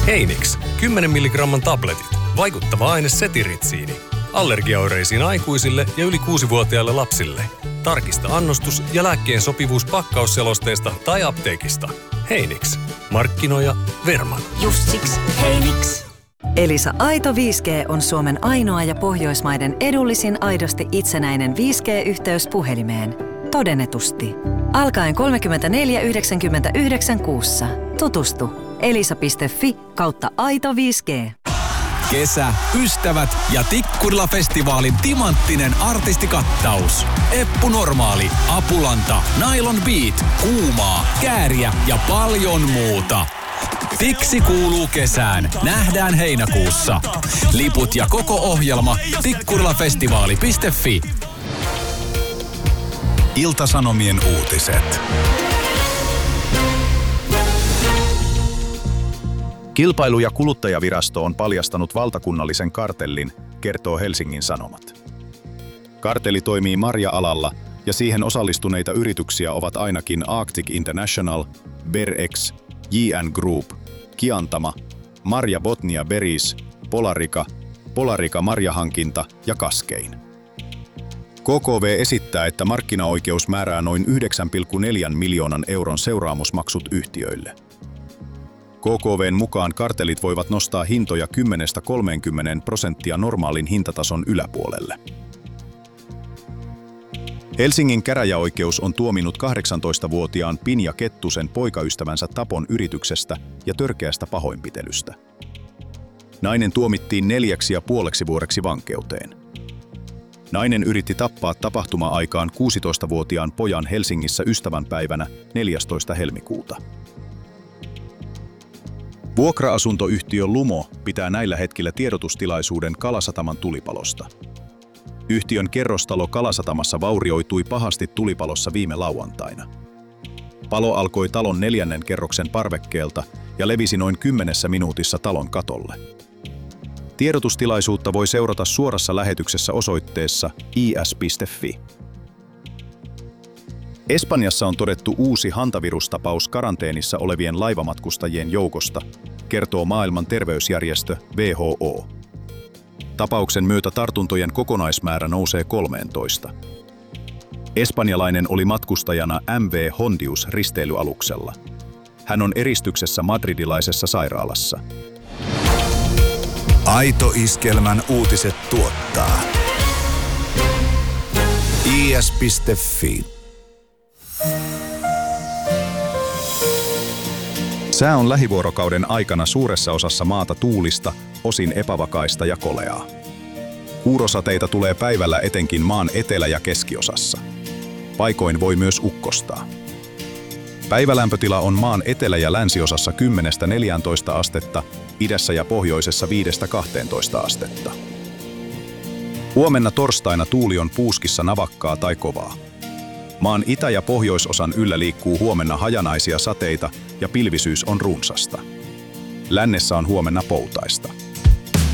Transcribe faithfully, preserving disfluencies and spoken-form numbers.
Heinix, kymmenen milligramman tabletit. Vaikuttava aine setiritsiini. Allergiaoireisiin aikuisille ja yli kuusivuotiaille lapsille. Tarkista annostus ja lääkkeen sopivuus pakkausselosteesta tai apteekista. Heinix. Markkinoija Verman. Just siksi Heinix. Elisa Aito viisi G on Suomen ainoa ja Pohjoismaiden edullisin aidosti itsenäinen viisi G-yhteys puhelimeen. Todennetusti. Alkaen kolmekymmentäneljä yhdeksänkymmentäyhdeksän kuussa. Tutustu elisa piste fi kautta aito viisi G. Kesä, ystävät ja Tikkurila-festivaalin timanttinen artistikattaus. Eppu Normaali, Apulanta, Nylon Beat, Kuumaa, Kääriä ja paljon muuta. Tiksi kuuluu kesään. Nähdään heinäkuussa. Liput ja koko ohjelma tikkurilafestivaali piste fi. Ilta-Sanomien uutiset. Kilpailu- ja kuluttajavirasto on paljastanut valtakunnallisen kartellin, kertoo Helsingin Sanomat. Kartelli toimii marja-alalla ja siihen osallistuneita yrityksiä ovat ainakin Arctic International, Berex, J N Group, Kiantama, Marja Botnia Berries, Polarica, Polarica Marjahankinta ja Kaskein. K K V esittää, että markkinaoikeus määrää noin yhdeksän pilkku neljä miljoonan euron seuraamusmaksut yhtiöille. K K V:n mukaan kartellit voivat nostaa hintoja kymmenestä kolmeenkymmeneen prosenttia normaalin hintatason yläpuolelle. Helsingin käräjäoikeus on tuominut kahdeksantoistavuotiaan Pinja Kettusen poikaystävänsä tapon yrityksestä ja törkeästä pahoinpitelystä. Nainen tuomittiin neljäksi ja puoleksi vuodeksi vankeuteen. Nainen yritti tappaa tapahtuma-aikaan kuusitoistavuotiaan pojan Helsingissä ystävänpäivänä neljästoista helmikuuta. Vuokra-asuntoyhtiö Lumo pitää näillä hetkillä tiedotustilaisuuden Kalasataman tulipalosta. Yhtiön kerrostalo Kalasatamassa vaurioitui pahasti tulipalossa viime lauantaina. Palo alkoi talon neljännen kerroksen parvekkeelta ja levisi noin kymmenessä minuutissa talon katolle. Tiedotustilaisuutta voi seurata suorassa lähetyksessä osoitteessa i s piste fi. Espanjassa on todettu uusi hantavirustapaus karanteenissa olevien laivamatkustajien joukosta, kertoo Maailman terveysjärjestö W H O. Tapauksen myötä tartuntojen kokonaismäärä nousee kolmeentoista. Espanjalainen oli matkustajana M V Hondius risteilyaluksella. Hän on eristyksessä madridilaisessa sairaalassa. Aito Iskelmän uutiset tuottaa i s piste fi. Sää on lähivuorokauden aikana suuressa osassa maata tuulista, osin epävakaista ja koleaa. Kuurosateita tulee päivällä etenkin maan etelä- ja keskiosassa. Paikoin voi myös ukkostaa. Päivälämpötila on maan etelä- ja länsiosassa kymmenestä neljääntoista astetta, idässä ja pohjoisessa viidestä kahteentoista astetta. Huomenna torstaina tuuli on puuskissa navakkaa tai kovaa. Maan itä- ja pohjoisosan yllä liikkuu huomenna hajanaisia sateita ja pilvisyys on runsasta. Lännessä on huomenna poutaista.